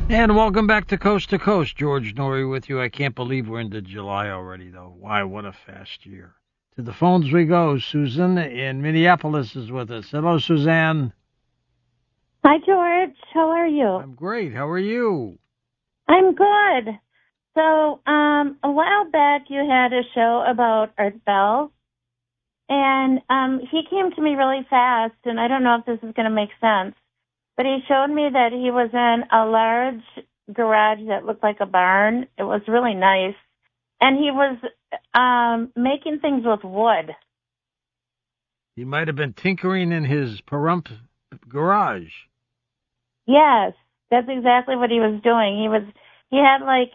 And welcome back to Coast. George Norrie with you. I can't believe we're into July already, though. Why, what a fast year. To the phones we go. Susan in Minneapolis is with us. Hello, Suzanne. Hi, George. How are you? I'm great. How are you? I'm good. So, a while back you had a show about Art Bell, and he came to me really fast, and I don't know if this is going to make sense, but he showed me that he was in a large garage that looked like a barn. It was really nice, and he was making things with wood. He might have been tinkering in his Pahrump garage. Yes, that's exactly what he was doing. He had like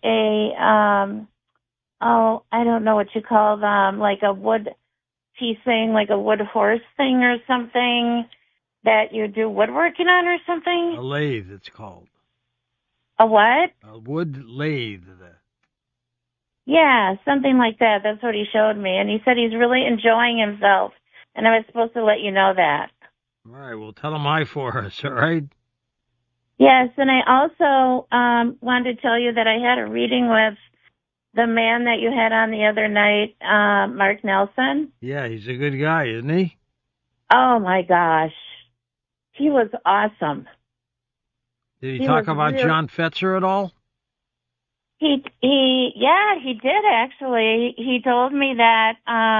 I don't know what you call them, like a wood piece thing, like a wood horse thing or something that you do woodworking on or something. A lathe, it's called. A what? A wood lathe. Yeah, something like that. That's what he showed me. And he said he's really enjoying himself. And I was supposed to let you know that. All right, well, tell him hi for us, all right? Yes, and I also wanted to tell you that I had a reading with the man that you had on the other night, Mark Nelson. Yeah, he's a good guy, isn't he? Oh, my gosh. He was awesome. Did he talk about John Fetzer at all? He did actually. He told me that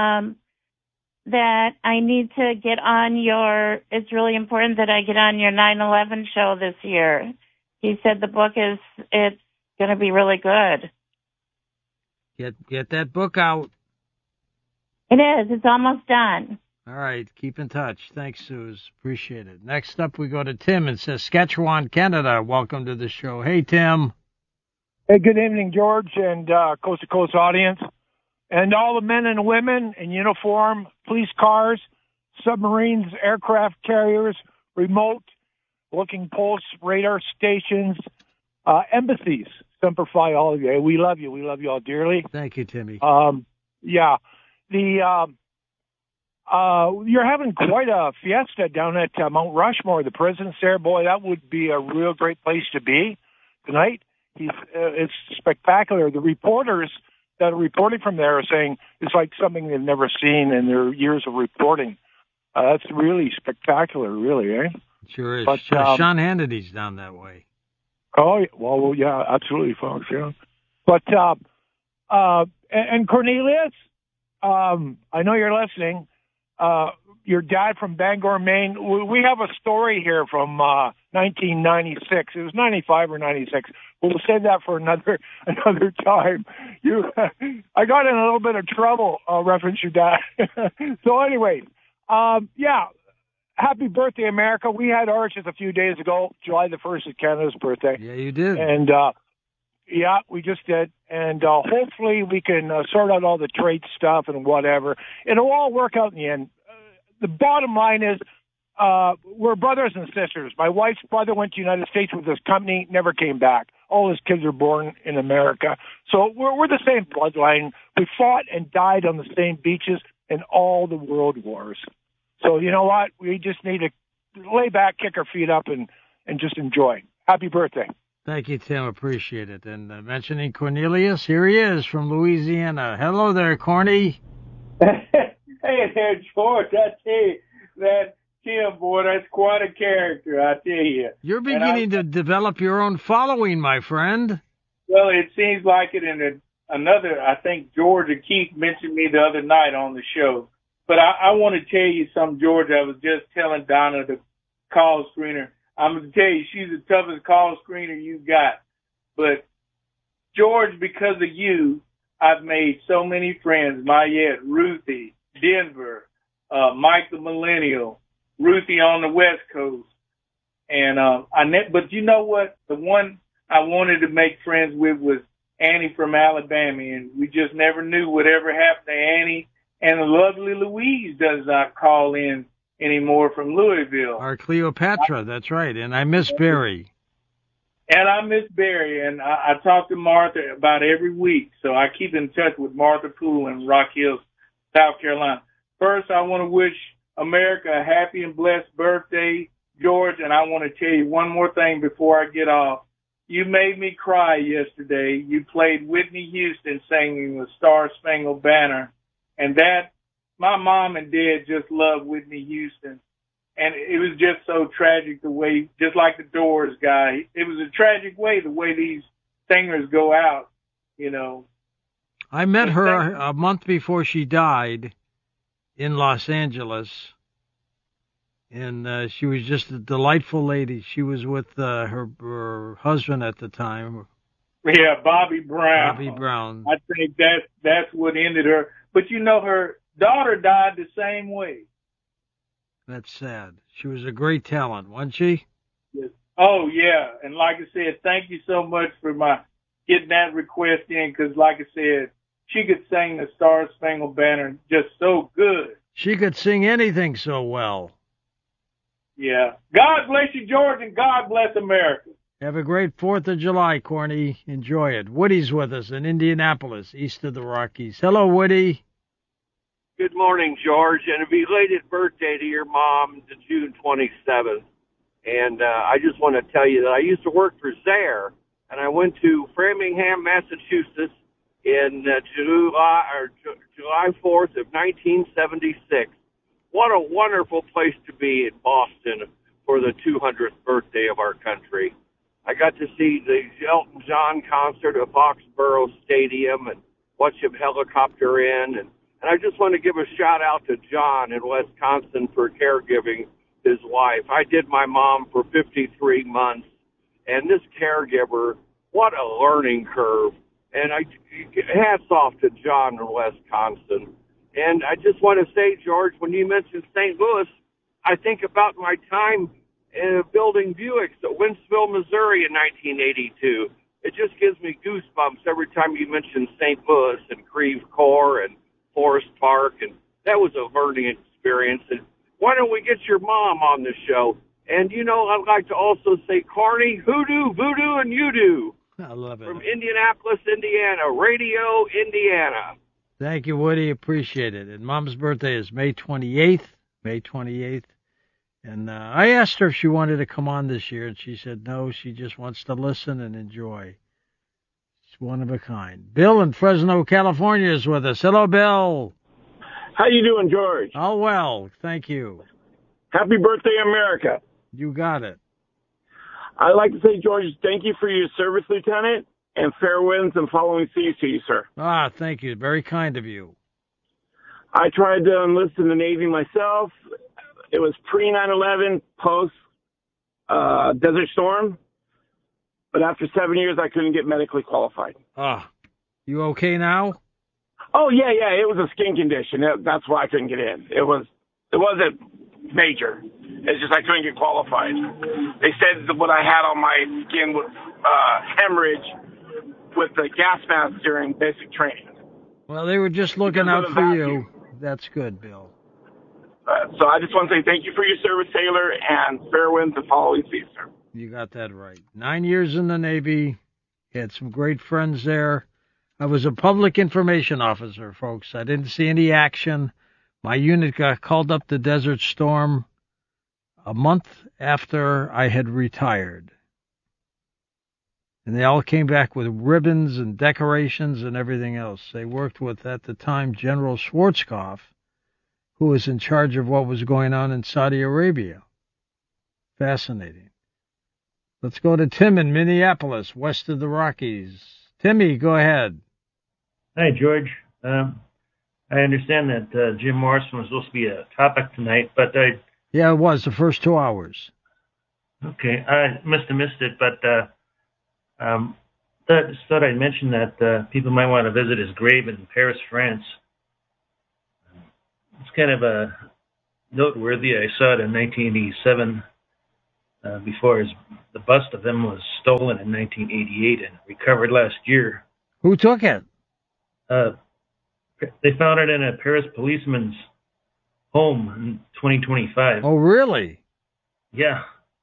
that I need to get on it's really important that I get on your 9/11 show this year. He said the book it's going to be really good. Get that book out. It is. It's almost done. All right. Keep in touch. Thanks, Suze. Appreciate it. Next up, we go to Tim in Saskatchewan, Canada. Welcome to the show. Hey, Tim. Hey, good evening, George, and Coast to Coast audience, and all the men and women in uniform, police cars, submarines, aircraft carriers, remote looking posts, radar stations, embassies. Semper Fi, all of you. We love you. We love you all dearly. Thank you, Timmy. Yeah. You're having quite a fiesta down at Mount Rushmore. The president's there. Boy, that would be a real great place to be tonight. It's spectacular. The reporters that are reporting from there are saying it's like something they've never seen in their years of reporting. That's really spectacular, really, eh? Sure is. But, Sean Hannity's down that way. Oh, well, yeah, absolutely, folks, yeah. But, and Cornelius, I know you're listening. Your dad from Bangor, Maine. We have a story here from 1996. It was 95 or 96. We'll save that for another time. I got in a little bit of trouble reference your dad. So anyway, yeah. Happy birthday, America. We had ours just a few days ago. July the 1st is Canada's birthday. Yeah, you did. And, yeah, we just did. And hopefully we can sort out all the trade stuff and whatever. It'll all work out in the end. The bottom line is we're brothers and sisters. My wife's brother went to the United States with his company, never came back. All his kids are born in America. So we're the same bloodline. We fought and died on the same beaches in all the world wars. So you know what? We just need to lay back, kick our feet up, and just enjoy. Happy birthday. Thank you, Tim. Appreciate it. And mentioning Cornelius, here he is from Louisiana. Hello there, Corny. Hey there, George. I tell you, that Tim, boy, that's quite a character, I tell you. You're beginning to develop your own following, my friend. Well, it seems like it. And another, I think George and Keith mentioned me the other night on the show. But I want to tell you something, George. I was just telling Donna, the call screener. I'm going to tell you, she's the toughest call screener you got. But, George, because of you, I've made so many friends. Mayette, Ruthie, Denver, Mike the Millennial, Ruthie on the West Coast. And but you know what? The one I wanted to make friends with was Annie from Alabama. And we just never knew whatever happened to Annie. And the lovely Louise does not call in anymore from Louisville. Our Cleopatra, that's right. And I miss Barry. And I miss Barry. And I talk to Martha about every week. So I keep in touch with Martha Poole in Rock Hills, South Carolina. First, I want to wish America a happy and blessed birthday, George. And I want to tell you one more thing before I get off. you made me cry yesterday. You played Whitney Houston singing the Star Spangled Banner. And that, my mom and dad just love Whitney Houston. And it was just so tragic the way, just like the Doors guy, it was a tragic way, the way these singers go out, you know. I met her a month before she died in Los Angeles, and she was just a delightful lady. She was with her husband at the time. Yeah, Bobby Brown. Bobby Brown. I think that's what ended her. But you know, her daughter died the same way. That's sad. She was a great talent, wasn't she? Yes. Oh, yeah. And like I said, thank you so much for getting that request in, because like I said, she could sing the Star Spangled Banner just so good. She could sing anything so well. Yeah. God bless you, George, and God bless America. Have a great 4th of July, Corny. Enjoy it. Woody's with us in Indianapolis, east of the Rockies. Hello, Woody. Good morning, George, and a belated birthday to your mom, to June 27th. And I just want to tell you that I used to work for Zare, and I went to Framingham, Massachusetts in July 4th of 1976. What a wonderful place to be in Boston for the 200th birthday of our country. I got to see the Elton John concert at Foxborough Stadium and watch him helicopter in. And I just want to give a shout out to John in Wisconsin for caregiving his wife. I did my mom for 53 months, and this caregiver, what a learning curve. And hats off to John in Wisconsin. And I just want to say, George, when you mentioned St. Louis, I think about my time building Buicks at Wentzville, Missouri in 1982. It just gives me goosebumps every time you mention St. Louis and Creve Coeur and Forest Park, and that was a learning experience. And why don't we get your mom on the show? And, you know, I'd like to also say, Carney, hoodoo, voodoo, and you do. I love it. From Indianapolis, Indiana, Radio Indiana. Thank you, Woody. Appreciate it. And Mom's birthday is May 28th. May 28th. And I asked her if she wanted to come on this year, and she said no, she just wants to listen and enjoy. It's one of a kind. Bill in Fresno, California is with us. Hello, Bill. How you doing, George? Oh, well, thank you. Happy birthday, America. You got it. I'd like to say, George, thank you for your service, Lieutenant, and fair winds and following seas to you, sir. Ah, thank you. Very kind of you. I tried to enlist in the Navy myself. It was pre-9/11, post-Desert Storm. But after 7 years, I couldn't get medically qualified. Ah, you okay now? Oh, yeah. It was a skin condition. That's why I couldn't get in. It wasn't major. It's just I couldn't get qualified. They said that what I had on my skin was hemorrhage with the gas mask during basic training. Well, they were just looking out for you. That's good, Bill. So I just want to say thank you for your service, Taylor, and fair winds and following seas, sir. You got that right. 9 years in the Navy. Had some great friends there. I was a public information officer, folks. I didn't see any action. My unit got called up to Desert Storm a month after I had retired. And they all came back with ribbons and decorations and everything else. They worked with, at the time, General Schwarzkopf, who was in charge of what was going on in Saudi Arabia. Fascinating. Let's go to Tim in Minneapolis, west of the Rockies. Timmy, go ahead. Hi, George. I understand that Jim Morrison was supposed to be a topic tonight, but Yeah, it was the first 2 hours. Okay, I must have missed it, but just thought I'd mention that people might want to visit his grave in Paris, France. It's kind of noteworthy. I saw it in 1987 before the bust of him was stolen in 1988 and recovered last year. Who took it? They found it in a Paris policeman's home in 2025. Oh, really? Yeah.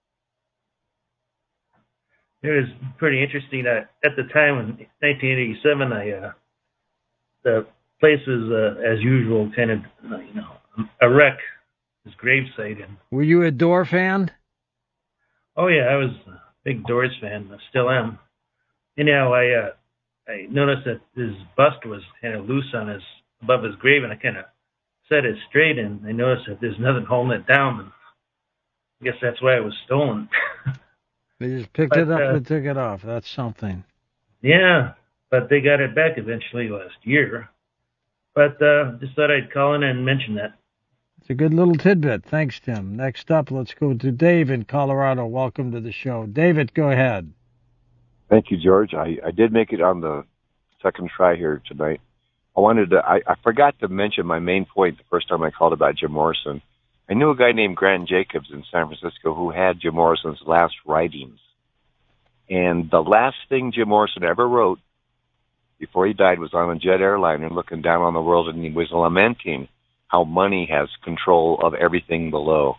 It was pretty interesting that at the time in 1987, the place was, as usual, kind of, a wreck, his gravesite. And were you a Door fan? oh, yeah, I was big Doors fan. I still am. Anyhow, I noticed that his bust was kind of loose on above his grave, and I kind of set it straight, and I noticed that there's nothing holding it down. And I guess that's why it was stolen. They just picked it up and took it off. That's something. Yeah, but they got it back eventually last year. But just thought I'd call in and mention that. It's a good little tidbit. Thanks, Tim. Next up, let's go to Dave in Colorado. Welcome to the show. David, go ahead. Thank you, George. I did make it on the second try here tonight. I forgot to mention my main point the first time I called about Jim Morrison. I knew a guy named Grant Jacobs in San Francisco who had Jim Morrison's last writings. And the last thing Jim Morrison ever wrote before he died was on a jet airliner looking down on the world, and he was lamenting how money has control of everything below.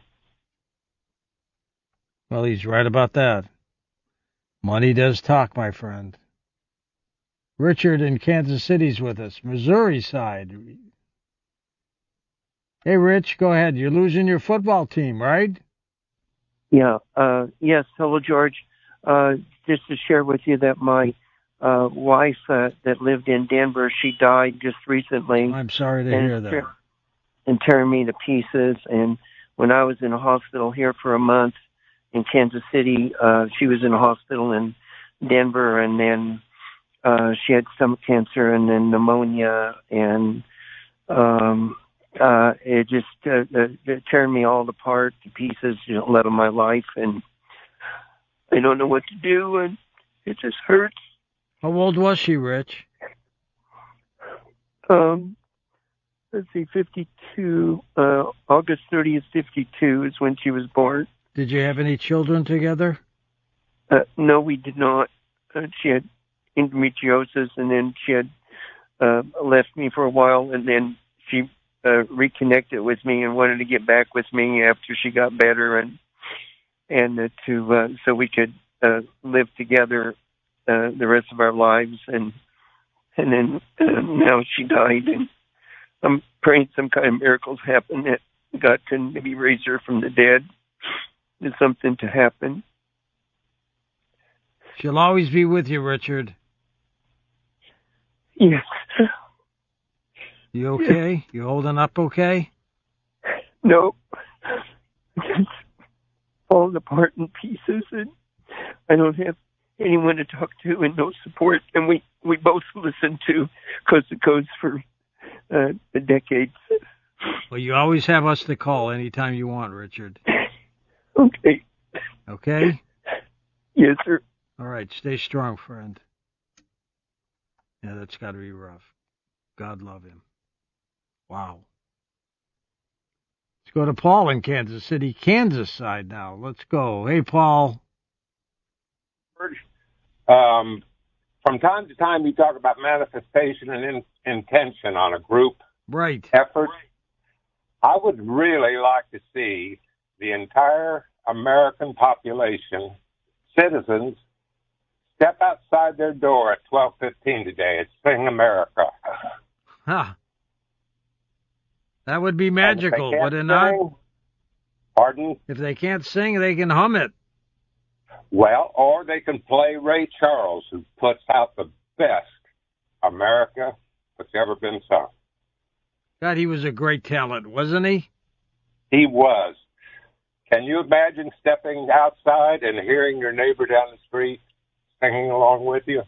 Well, he's right about that. Money does talk, my friend. Richard in Kansas City's with us, Missouri side. Hey, Rich, go ahead. You're losing your football team, right? Yeah. Yes. Hello, George. Just to share with you that my wife that lived in Denver, she died just recently. I'm sorry to hear that. And tearing me to pieces. And when I was in a hospital here for a month in Kansas City, she was in a hospital in Denver, and then she had stomach cancer and then pneumonia, and it just it turned me all apart to pieces, love of my life, and I don't know what to do, and it just hurts. How old was she, Rich? Let's see, 52. August 30th, 52 is when she was born. Did you have any children together? No, we did not. She had endometriosis, and then she had left me for a while, and then she reconnected with me and wanted to get back with me after she got better, and so we could live together the rest of our lives, and then now she died, and I'm praying some kind of miracles happen, that God can maybe raise her from the dead. There's something to happen. She'll always be with you, Richard. Yes. You okay? You holding up okay? No. It's falling apart in pieces, and I don't have anyone to talk to and no support. And we both listen to Coast to Coast for the decades. Well, you always have us to call anytime you want, Richard. Okay. Okay? Yes, sir. All right, stay strong, friend. Yeah, that's got to be rough. God love him. Wow. Let's go to Paul in Kansas City, Kansas side now. Let's go. Hey, Paul. From time to time, you talk about manifestation and intention on a group effort. I would really like to see the entire American population, citizens, step outside their door at 12:15 today and sing America. Huh. That would be magical, would it not? Pardon? If they can't sing, they can hum it. Well, or they can play Ray Charles, who puts out the best America that's ever been sung. God, he was a great talent, wasn't he? He was. Can you imagine stepping outside and hearing your neighbor down the street singing along with you?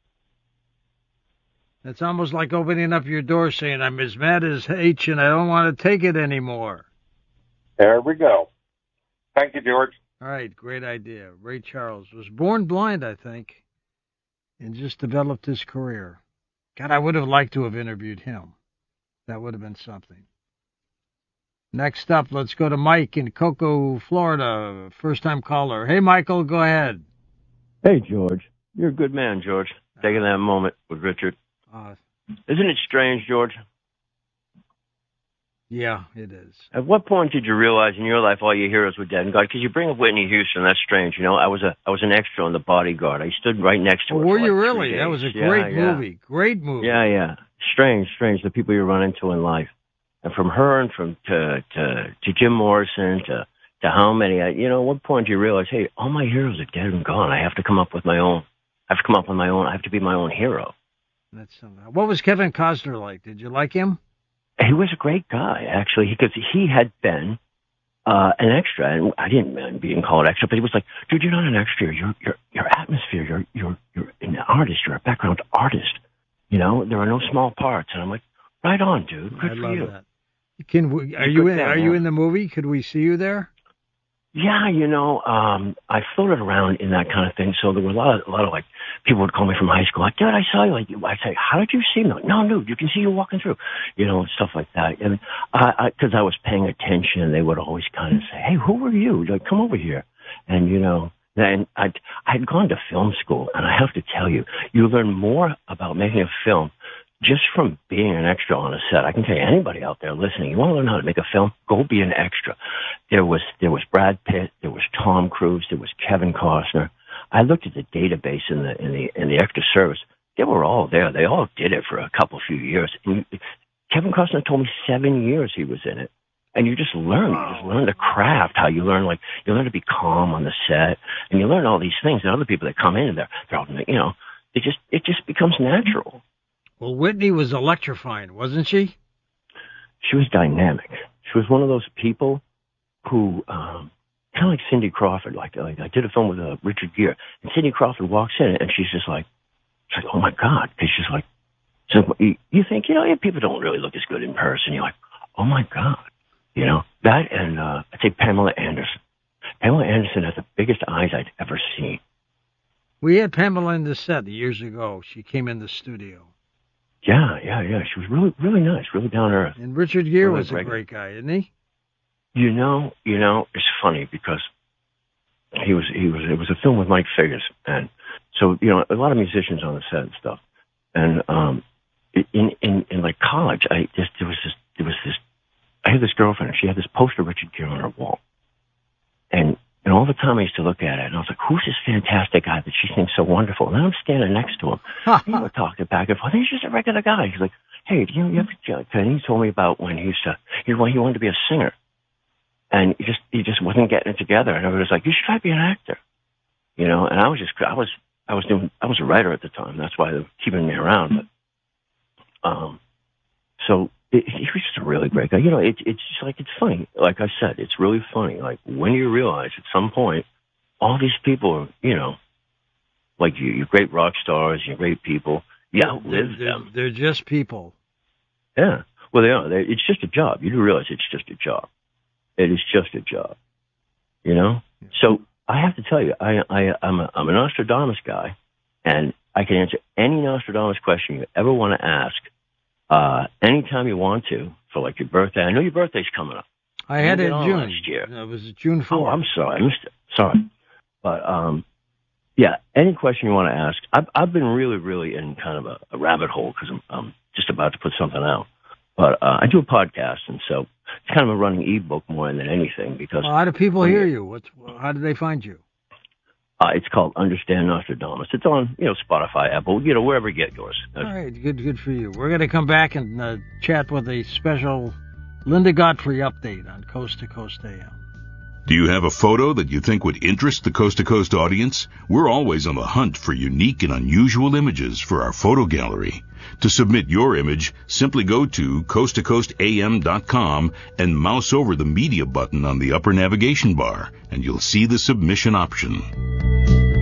It's almost like opening up your door saying, I'm as mad as H and I don't want to take it anymore. There we go. Thank you, George. All right, great idea. Ray Charles was born blind, I think, and just developed his career. God, I would have liked to have interviewed him. That would have been something. Next up, let's go to Mike in Cocoa, Florida, first-time caller. Hey, Michael, go ahead. Hey, George. You're a good man, George. Taking that moment with Richard. Isn't it strange, George? Yeah, it is. At what point did you realize in your life all your heroes were dead? And God, because you bring up Whitney Houston, that's strange. You know, I was an extra on The Bodyguard. I stood right next to her. Were you like really? That was a great movie. Great movie. Yeah. Strange. The people you run into in life, and from her and to Jim Morrison to to how many. At what point do you realize, hey, all my heroes are dead and gone. I have to come up with my own. I have to be my own hero. What was Kevin Costner like? Did you like him? He was a great guy, actually, because he had been an extra, and I didn't mind being called extra, but he was like, dude, you're not an extra. You're atmosphere. You're an artist. You're a background artist. There are no small parts. And I'm like, right on, dude. Good for you. That. Are you in the movie? Could we see you there? Yeah, I floated around in that kind of thing. So there were a lot of like people would call me from high school, like, dude, I saw you. Like, I say, how did you see me? Like, no, dude, you can see you walking through, stuff like that. And because I was paying attention, they would always kind of say, hey, who are you? Like, come over here. And then I'd gone to film school, and I have to tell you, you learn more about making a film just from being an extra on a set. I can tell you, anybody out there listening, you want to learn how to make a film, go be an extra. There was Brad Pitt, there was Tom Cruise, there was Kevin Costner. I looked at the database in the extra service. They were all there. They all did it for a few years. And Kevin Costner told me 7 years he was in it. And you just learn. You just learn the craft. How you learn, you learn to be calm on the set, and you learn all these things. And other people that come in, they're all, it just becomes natural. Well, Whitney was electrifying, wasn't she? She was dynamic. She was one of those people who, kind of like Cindy Crawford. Like I did a film with Richard Gere, and Cindy Crawford walks in, and she's like, oh my God, because she's like, so you think, people don't really look as good in person. You're like, oh my God, that, and I'd say Pamela Anderson. Pamela Anderson has the biggest eyes I'd ever seen. We had Pamela in the set years ago. She came in the studio. Yeah. She was really, really nice, really down to earth. And Richard Gere was a great guy, isn't he? It's funny because it was a film with Mike Figgis, and so a lot of musicians on the set and stuff. And in like college, I had this girlfriend, and she had this poster of Richard Gere on her wall, and all the time I used to look at it, and I was like, who's this fantastic guy that she thinks so wonderful? And then I'm standing next to him. He would talk back and forth. He's just a regular guy. He's like, hey, do you ever... And he told me about when he wanted to be a singer. And he just wasn't getting it together. And I was like, you should try being an actor. And I was a writer at the time. That's why they were keeping me around. But, so he was just a really great guy. It's just like, it's funny. Like I said, it's really funny. Like when you realize at some point, all these people are, like you're great rock stars, you're great people. You outlive them. They're just people. Yeah. Well, they are. It's just a job. You do realize it's just a job. It is just a job. So I have to tell you, I'm a Nostradamus guy, and I can answer any Nostradamus question you ever want to ask. Anytime you want to, for like your birthday. I know your birthday's coming up. I had it in June. Last year. It was June 4th. Oh, I'm sorry. I missed it. Sorry. But, yeah, any question you want to ask. I've been really, really in kind of a rabbit hole because I'm just about to put something out. But I do a podcast, and so it's kind of a running ebook more than anything. Because how do people hear you? How do they find you? It's called Understand Nostradamus. It's on, Spotify, Apple, wherever you get yours. All right, good for you. We're going to come back and chat with a special Linda Godfrey update on Coast to Coast AM. Do you have a photo that you think would interest the Coast to Coast audience? We're always on the hunt for unique and unusual images for our photo gallery. To submit your image, simply go to coasttocoastam.com and mouse over the media button on the upper navigation bar, and you'll see the submission option.